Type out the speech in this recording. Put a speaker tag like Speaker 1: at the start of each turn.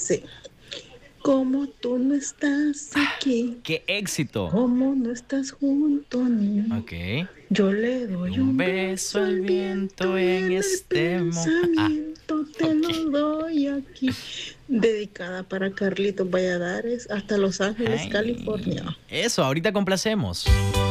Speaker 1: dice, como tú no estás aquí,
Speaker 2: ¡Qué éxito!
Speaker 1: como no estás junto a mí,
Speaker 2: Ok.
Speaker 1: yo le doy un beso al viento y en el pensamiento te
Speaker 2: Ok.
Speaker 1: lo doy aquí. Dedicada para Carlitos Valladares hasta Los Ángeles,
Speaker 2: Ay,
Speaker 1: California.
Speaker 2: eso, ahorita complacemos.